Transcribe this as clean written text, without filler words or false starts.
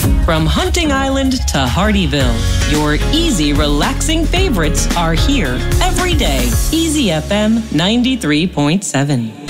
From Hunting Island to Hardyville, your easy, relaxing favorites are here every day. Easy FM 93.7.